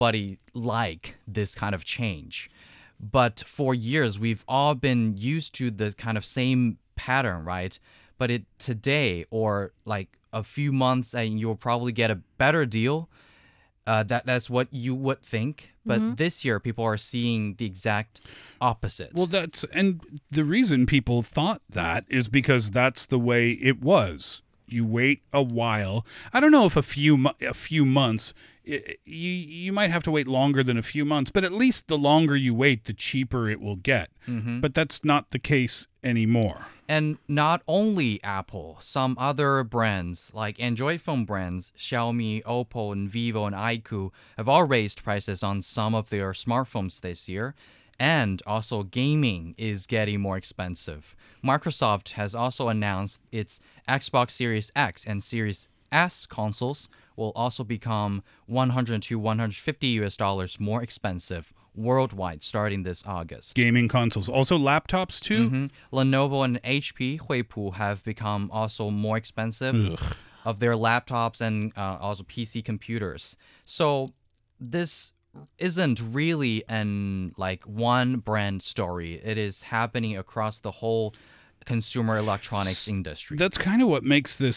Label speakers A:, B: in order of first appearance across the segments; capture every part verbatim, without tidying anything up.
A: nobody like this kind of change. But for years, we've all been used to the kind of same pattern, right? But it today or like a few months and you'll probably get a better deal. Uh, that that's what you would think. But
B: Mm-hmm.
A: this year, people are seeing the exact opposite.
C: Well, that's and the reason people thought that is because that's the way it was. You wait a while. I don't know if a few mo- a few months. i- You you might have to wait longer than a few months, but at least the longer you wait, the cheaper it will get. But that's not the case anymore.
A: And not only Apple, some other brands like Android phone brands, Xiaomi, Oppo, and Vivo and iQOO have all raised prices on some of their smartphones this year. And also gaming is getting more expensive. Microsoft has also announced its Xbox Series X and Series S consoles will also become one hundred to one hundred fifty U S dollars more expensive worldwide starting this August.
C: Gaming consoles, also laptops too.
A: Mhm. Lenovo and H P, Huipu, have become also more expensive
C: Ugh.
A: of their laptops and uh, also P C computers. So this isn't really an like one brand story. It is happening across the whole consumer electronics industry.
C: That's kind of what makes this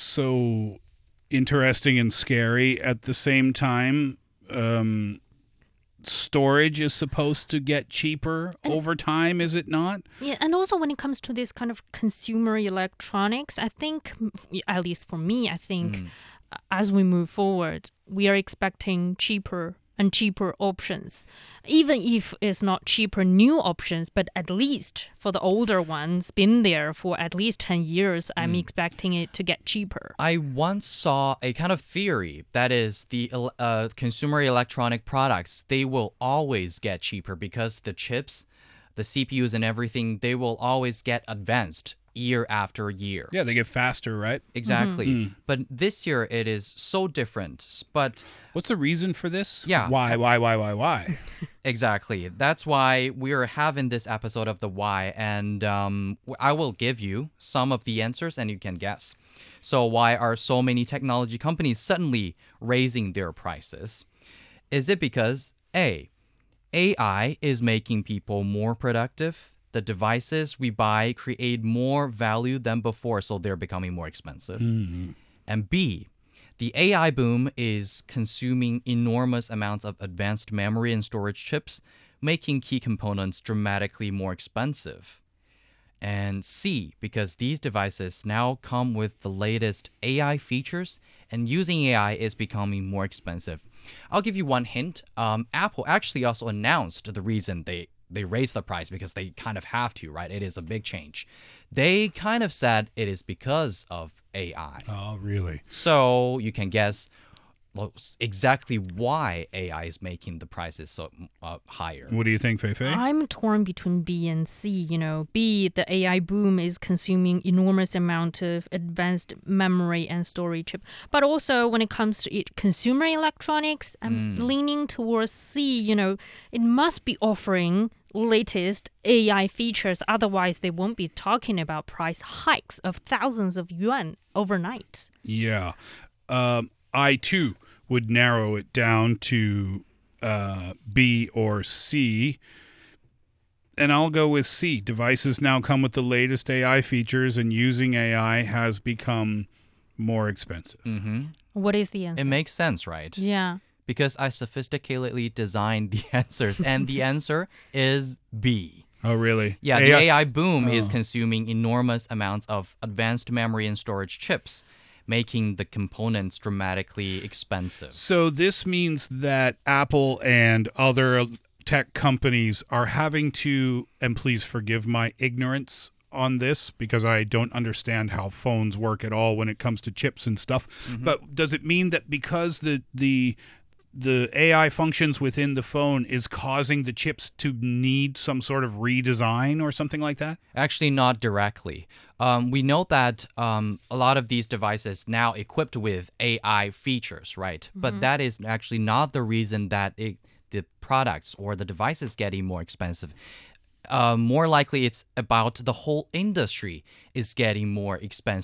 C: so interesting and scary at the same time. Um, storage is supposed to get cheaper over time, is it not?
B: Yeah, and also when it comes to this kind of consumer electronics, I think, at least for me, I think uh, as we move forward, we are expecting cheaper and cheaper options. Even if it's not cheaper new options, but at least for the older ones, been there for at least ten years, I'm expecting it to get cheaper.
A: I once saw a kind of theory that is the el- uh, consumer electronic products, they will always get cheaper because the chips, the C P Us and everything, they will always get advanced year after year.
C: Yeah, they get faster, right?
A: Exactly. But this year it is so different. But
C: What's the reason for this?
A: Yeah.
C: Why, why, why, why, why?
A: exactly. That's why we're having this episode of The Why. And um, w- I will give you some of the answers and you can guess. So, why are so many technology companies suddenly raising their prices? Is it because A, A I is making people more productive? The devices we buy create more value than before, so they're becoming more expensive. And B, the A I boom is consuming enormous amounts of advanced memory and storage chips, making key components dramatically more expensive. And C, because these devices now come with the latest A I features, and using A I is becoming more expensive. I'll give you one hint. Um, Apple actually also announced the reason they they raised the price because they kind of have to, right? It is a big change. They kind of said it is because of A I.
C: Oh, really?
A: So you can guess well, exactly why A I is making the prices so uh, higher.
C: What do you think, Fei Fei?
B: I'm torn between B and C. You know, B, the A I boom is consuming enormous amount of advanced memory and storage chip. But also when it comes to it, consumer electronics, I'm leaning towards C. You know, it must be offering latest A I features. Otherwise, they won't be talking about price hikes of thousands of yuan overnight.
C: Yeah. Um, I, too, would narrow it down to uh, B or C. And I'll go with C. Devices now come with the latest A I features, and using A I has become more expensive.
A: Mm-hmm.
B: What is the answer?
A: It makes sense, right?
B: Yeah.
A: Because I sophisticatedly designed the answers, and the answer is B.
C: Oh, really?
A: Yeah, the A I boom is consuming enormous amounts of advanced memory and storage chips, making the components dramatically expensive.
C: So this means that Apple and other tech companies are having to, and please forgive my ignorance on this because I don't understand how phones work at all when it comes to chips and stuff. But does it mean that because the the the A I functions within the phone is causing the chips to need some sort of redesign or something like that?
A: Actually, not directly. Um, we know that um, a lot of these devices now equipped with A I features, right? But that is actually not the reason that it, the products or the devices getting more expensive. Uh, more likely, it's about the whole industry is getting more expensive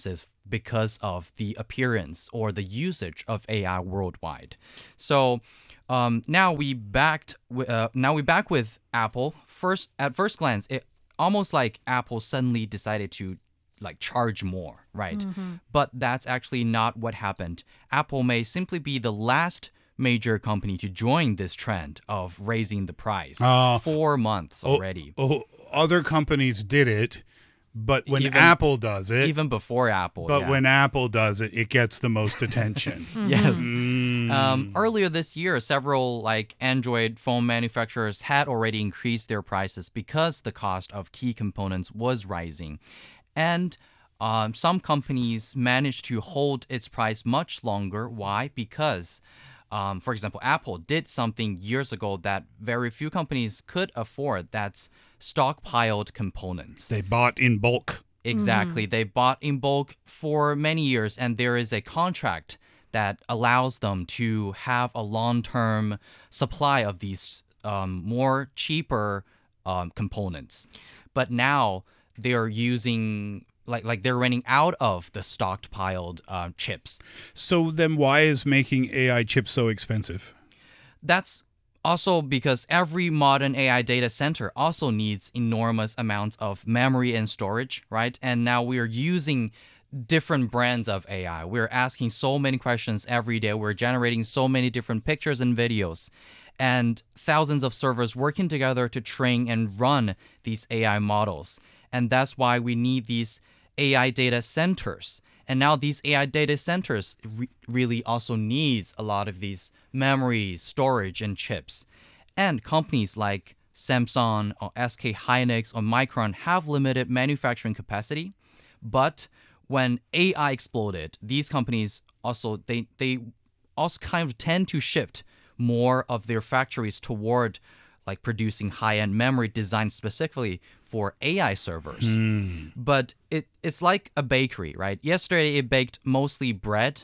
A: because of the appearance or the usage of A I worldwide. So um, now we backed. wi- Uh, now we back with Apple. First, at first glance, it almost like Apple suddenly decided to like charge more, right? But that's actually not what happened. Apple may simply be the last major company to join this trend of raising the price.
C: Uh,
A: Four months already.
C: Oh, other companies did it, but when
A: Even-
C: Apple does it,
A: Even before Apple.
C: but
A: yeah.
C: when Apple does it, it gets the most attention.
A: Yes.
C: Mm.
A: Um, earlier this year, several like Android phone manufacturers had already increased their prices because the cost of key components was rising, and um, some companies managed to hold its price much longer. Why? Because, um, for example, Apple did something years ago that very few companies could afford. That's stockpiled components.
C: They bought in bulk.
A: Exactly. They bought in bulk for many years, and there is a contract that allows them to have a long-term supply of these um, more cheaper um, components. But now they're using like like they're running out of the stockpiled uh, chips.
C: So then why is making A I chips so expensive?
A: That's also because every modern A I data center also needs enormous amounts of memory and storage, right? And now we are using different brands of A I. We're asking so many questions every day. We're generating so many different pictures and videos, and thousands of servers working together to train and run these A I models. And that's why we need these A I data centers. And now these A I data centers re- really also needs a lot of these memories, storage, and chips. And companies like Samsung or S K Hynix or Micron have limited manufacturing capacity. But when A I exploded, these companies also they they also kind of tend to shift more of their factories toward like producing high-end memory designed specifically for A I servers. But it it's like a bakery, right? Yesterday it baked mostly bread.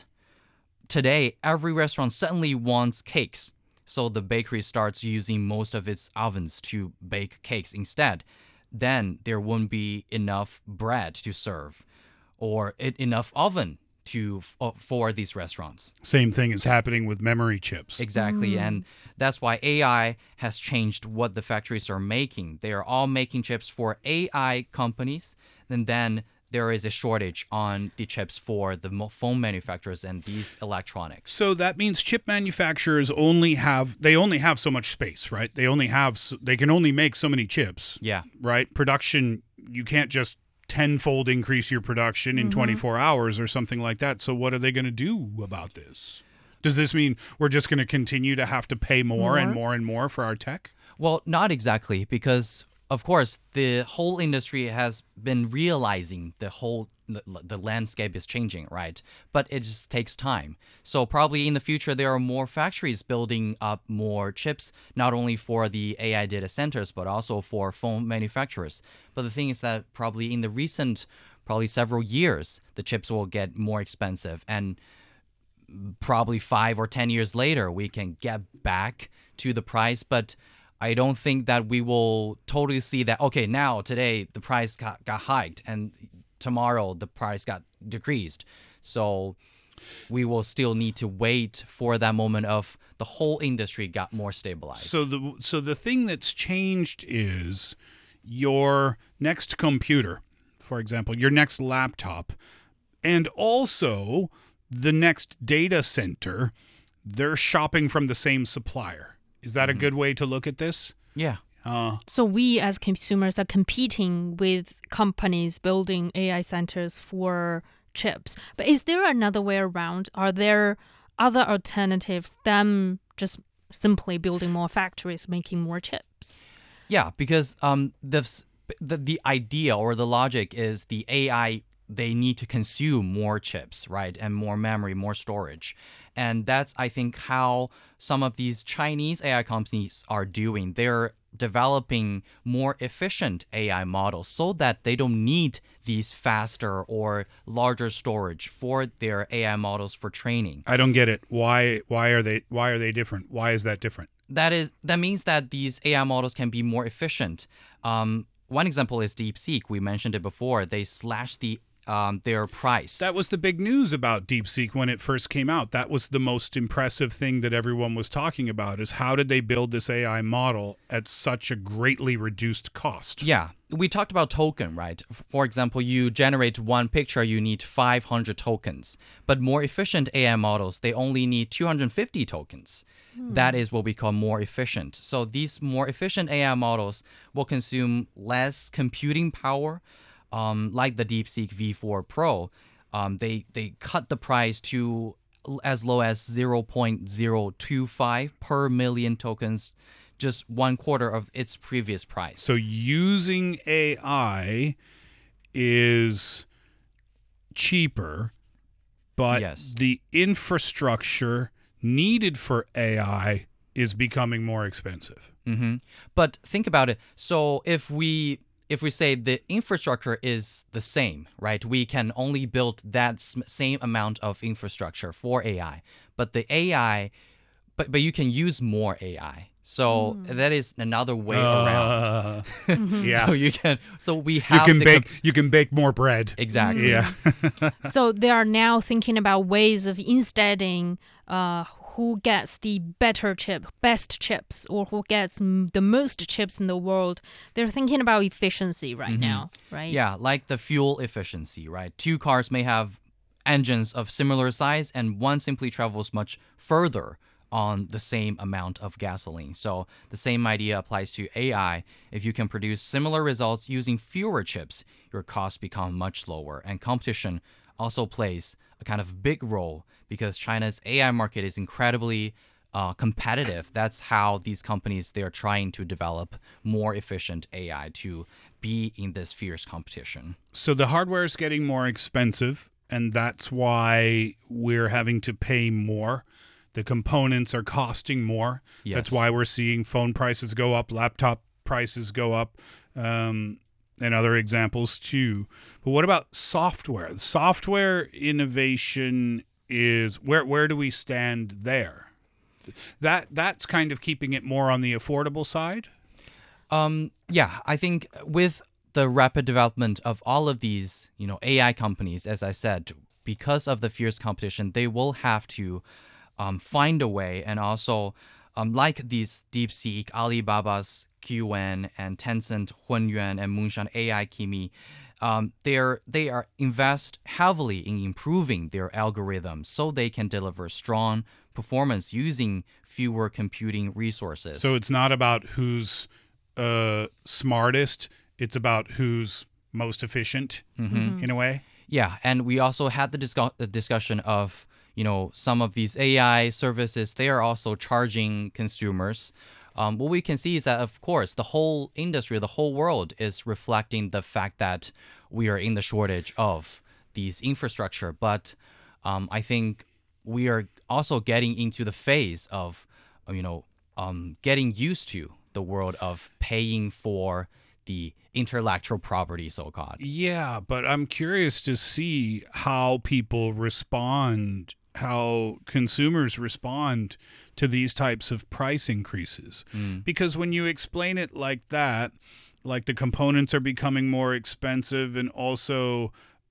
A: Today every restaurant suddenly wants cakes. So the bakery starts using most of its ovens to bake cakes instead. Then there won't be enough bread to serve or it, enough oven to uh, for these restaurants.
C: Same thing is happening with memory chips.
A: Exactly. And that's why A I has changed what the factories are making. They are all making chips for A I companies. And then there is a shortage on the chips for the mo- phone manufacturers and these electronics.
C: So that means chip manufacturers only have they only have so much space, right? They only have s- they can only make so many chips,
A: Yeah.
C: right? Production, you can't just tenfold increase your production in twenty-four hours or something like that. So what are they going to do about this? Does this mean we're just going to continue to have to pay more, and
B: More?
C: more and more for our tech?
A: Well, not exactly, because of course the whole industry has been realizing the whole the, the landscape is changing, right? But it just takes time. So probably in the future there are more factories building up more chips, not only for the A I data centers but also for phone manufacturers. But the thing is that probably in the recent probably several years the chips will get more expensive, and probably five or ten years later we can get back to the price. But I don't think that we will totally see that, okay, now today the price got, got hiked and tomorrow the price got decreased. So we will still need to wait for that moment of the whole industry got more stabilized.
C: So the so the thing that's changed is your next computer, for example, your next laptop, and also the next data center, they're shopping from the same supplier. Is that a good way to look at this?
A: yeah.
C: Uh,
B: So we as consumers are competing with companies building A I centers for chips. But is there another way around? Are there other alternatives than just simply building more factories, making more chips?
A: Yeah, because um, the, s- the the idea or the logic is the A I, they need to consume more chips, right? And more memory, more storage. And that's, I think, how some of these Chinese A I companies are doing. They're developing more efficient A I models so that they don't need these faster or larger storage for their A I models for training.
C: I don't get it. Why why are they why are they different? Why is that different?
A: That is that means that these A I models can be more efficient. Um, one example is DeepSeek. We mentioned it before. They slashed the um, their price.
C: That was the big news about DeepSeek when it first came out. That was the most impressive thing that everyone was talking about, is how did they build this A I model at such a greatly reduced cost?
A: Yeah, we talked about token, right? F- For example, you generate one picture, you need five hundred tokens. But more efficient A I models, they only need two hundred fifty tokens. That is what we call more efficient. So these more efficient A I models will consume less computing power, um, like the DeepSeek V four Pro. Um, they, they cut the price to l- as low as zero point zero two five per million tokens, just one quarter of its previous price.
C: So using A I is cheaper, but
A: Yes.
C: the infrastructure needed for A I is becoming more expensive.
A: hmm But think about it. So if we if we say the infrastructure is the same, right? We can only build that sm- same amount of infrastructure for A I, but the A I, but but you can use more A I. So that is another way around.
C: Uh, yeah.
A: So you can. So we
C: you
A: have
C: can
A: the
C: bake
A: cap-
C: you can bake more bread.
A: exactly.
C: Yeah.
B: So they are now thinking about ways of insteading uh, who gets the better chip, best chips, or who gets m- the most chips in the world. They're thinking about efficiency right now, right?
A: Yeah, like the fuel efficiency, right? Two cars may have engines of similar size, and one simply travels much further on the same amount of gasoline. So the same idea applies to A I. If you can produce similar results using fewer chips, your costs become much lower. And competition also plays a kind of big role because China's A I market is incredibly uh, competitive. That's how these companies, they are trying to develop more efficient A I to be in this fierce competition.
C: So the hardware is getting more expensive, and that's why we're having to pay more. The components are costing more. That's
A: Yes.
C: why we're seeing phone prices go up, laptop prices go up, um, and other examples too. But what about software? Software innovation is where where do we stand there? That that's kind of keeping it more on the affordable side.
A: Um, yeah, I think with the rapid development of all of these, you know, A I companies, as I said, because of the fierce competition, they will have to um, find a way, and also um, like these DeepSeek, Alibaba's Q N, and Tencent Hunyuan and Moonshan A I Kimi, um, they're they are invest heavily in improving their algorithms so they can deliver strong performance using fewer computing resources.
C: So it's not about who's uh, smartest; it's about who's most efficient in a way.
A: Yeah, and we also had the, discu- the discussion of, you know, some of these A I services, they are also charging consumers. Um, what we can see is that, of course, the whole industry, the whole world is reflecting the fact that we are in the shortage of these infrastructure. But um, I think we are also getting into the phase of, you know, um, getting used to the world of paying for the intellectual property, so-called.
C: Yeah, but I'm curious to see how people respond, how consumers respond to these types of price increases. Because when you explain it like that, like the components are becoming more expensive, and also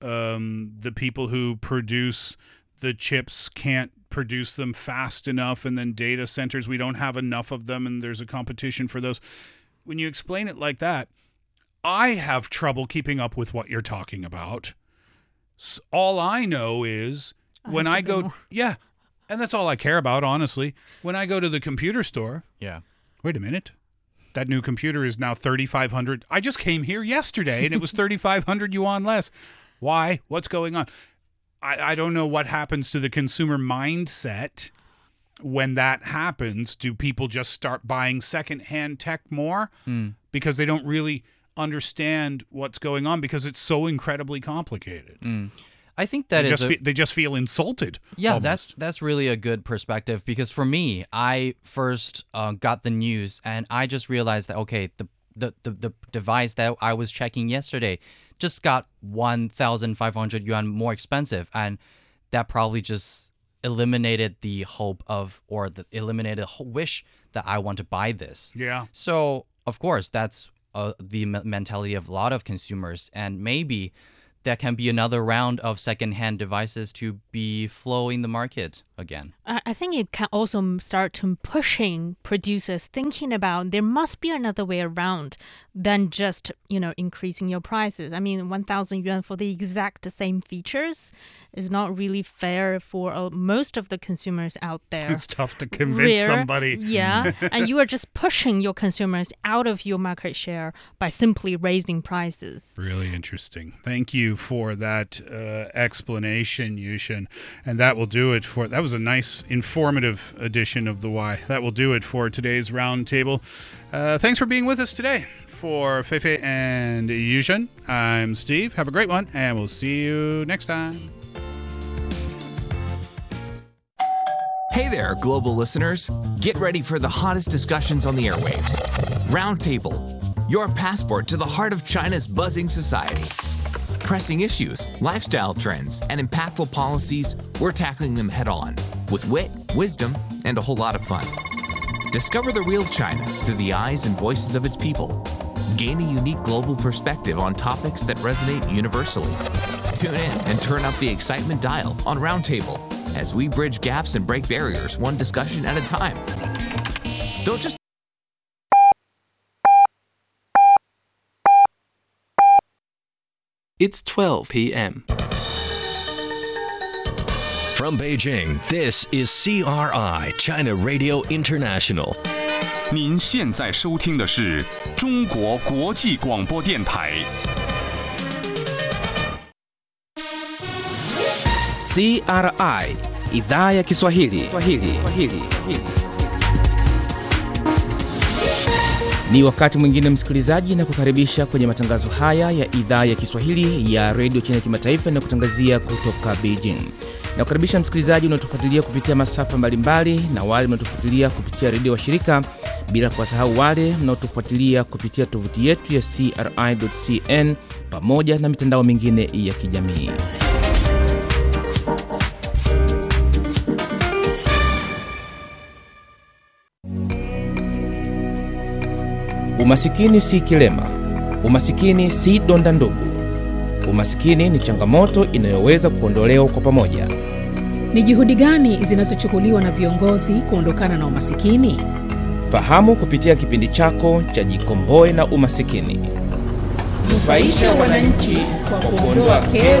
C: um, the people who produce the chips can't produce them fast enough, and then data centers, we don't have enough of them, and there's a competition for those. When you explain it like that, I have trouble keeping up with what you're talking about. S- All I know is when
B: have to
C: I
B: pay
C: go,
B: more.
C: yeah, and that's all I care about, honestly. When I go to the computer store,
A: Yeah.
C: wait a minute, that new computer is now thirty-five hundred. I just came here yesterday and it was thirty-five hundred yuan less. Why? What's going on? I, I don't know what happens to the consumer mindset when that happens. Do people just start buying secondhand tech more because they don't really understand what's going on because it's so incredibly complicated?
A: I think that
C: they,
A: is
C: just
A: a-
C: fe- they just feel insulted.
A: Yeah,
C: almost.
A: that's that's really a good perspective because for me, I first uh, got the news and I just realized that okay, the, the the the device that I was checking yesterday just got one thousand five hundred yuan more expensive, and that probably just eliminated the hope of or the eliminated the whole wish that I want to buy this.
C: Yeah.
A: So of course that's uh, the me- mentality of a lot of consumers, and maybe that can be another round of secondhand devices to be flowing the market again.
B: I think it can also start to pushing producers thinking about there must be another way around than just, you know, increasing your prices. I mean, one thousand yuan for the exact same features is not really fair for uh, most of the consumers out there.
C: It's tough to convince
B: Rare,
C: somebody.
B: Yeah, and you are just pushing your consumers out of your market share by simply raising prices.
C: Really interesting. Thank you for that uh, explanation, Yushin. And that will do it for, that was a nice informative edition of The Why. That will do it for today's roundtable. Uh, thanks for being with us today. For Feifei and Yushin, I'm Steve. Have a great one, and we'll see you next time.
D: Hey there, global listeners. Get ready for the hottest discussions on the airwaves. Roundtable, your passport to the heart of China's buzzing society. Pressing issues, lifestyle trends, and impactful policies, we're tackling them head on with wit, wisdom, and a whole lot of fun. Discover the real China through the eyes and voices of its people. Gain a unique global perspective on topics that resonate universally. Tune in and turn up the excitement dial on Roundtable as we bridge gaps and break barriers one discussion at a time. Don't just
E: It's twelve p.m.
F: From Beijing, this is C R I, China Radio International.
G: 您现在收听的是中国国际广播电台。
H: C R I, Idhaa ya Kiswahili. Swahili. Swahili. Ni wakati mwingine msikilizaji, na kukaribisha kwenye matangazo haya ya idhaa ya Kiswahili ya Radio China Kimataifa na kutangazia kutoka Beijing. Na kukaribisha msikilizaji unaotufuatilia kupitia masafa mbalimbali na wale mnaotufuatilia kupitia redio wa shirika, bila kuwasahau wale mnaotufuatilia kupitia tovuti yetu ya c r i dot c n pamoja na mitandao mingine ya kijamii. Umasikini si kilema. Umasikini si donda ndugu. Umasikini ni changamoto inayoweza kuondolewa kwa pamoja.
I: Ni juhudi gani zinazochukuliwa na viongozi kuondokana na umasikini?
H: Fahamu kupitia kipindi chako cha Jikomboe na Umasikini.
I: Nufaisha wananchi kwa kuondoa kero